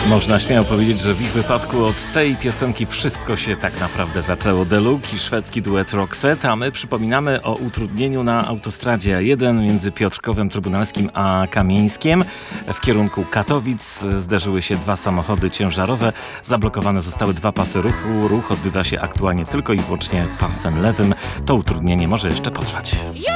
Można śmiało powiedzieć, że w ich wypadku od tej piosenki wszystko się tak naprawdę zaczęło. Deluxe i szwedzki duet Roxette, a my przypominamy o utrudnieniu na autostradzie A1 między Piotrkowem Trybunalskim a Kamieńskiem. W kierunku Katowic zderzyły się dwa samochody ciężarowe. Zablokowane zostały dwa pasy ruchu. Ruch odbywa się aktualnie tylko i wyłącznie pasem lewym. To utrudnienie może jeszcze potrwać.